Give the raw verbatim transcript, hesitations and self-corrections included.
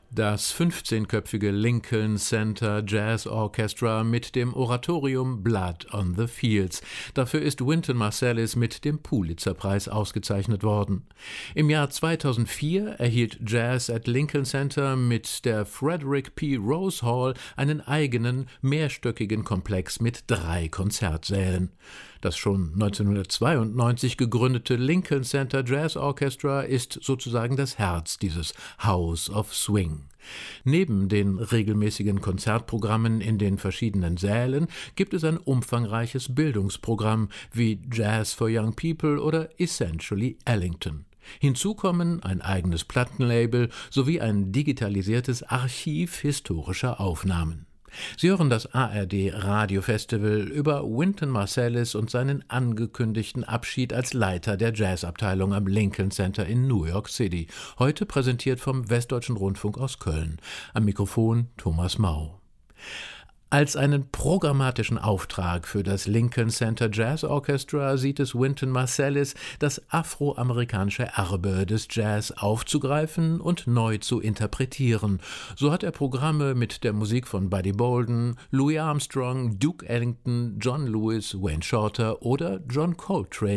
Das fünfzehnköpfige Lincoln Center Jazz Orchestra mit dem Oratorium Blood on the Fields. Dafür ist Wynton Marsalis mit dem Pulitzer-Preis ausgezeichnet worden. Im Jahr zweitausendvier erhielt Jazz at Lincoln Center mit der Frederick P. Rose Hall einen eigenen, mehrstöckigen Komplex mit drei Konzertsälen. Das schon neunzehnhundertzweiundneunzig gegründete Lincoln Center Jazz Orchestra ist sozusagen das Herz dieses House of Swing. Neben den regelmäßigen Konzertprogrammen in den verschiedenen Sälen gibt es ein umfangreiches Bildungsprogramm wie Jazz for Young People oder Essentially Ellington. Hinzu kommen ein eigenes Plattenlabel sowie ein digitalisiertes Archiv historischer Aufnahmen. Sie hören das A R D Radiofestival über Wynton Marsalis und seinen angekündigten Abschied als Leiter der Jazzabteilung am Lincoln Center in New York City. Heute präsentiert vom Westdeutschen Rundfunk aus Köln. Am Mikrofon Thomas Mau. Als einen programmatischen Auftrag für das Lincoln Center Jazz Orchestra sieht es Wynton Marsalis, das afroamerikanische Erbe des Jazz aufzugreifen und neu zu interpretieren. So hat er Programme mit der Musik von Buddy Bolden, Louis Armstrong, Duke Ellington, John Lewis, Wayne Shorter oder John Coltrane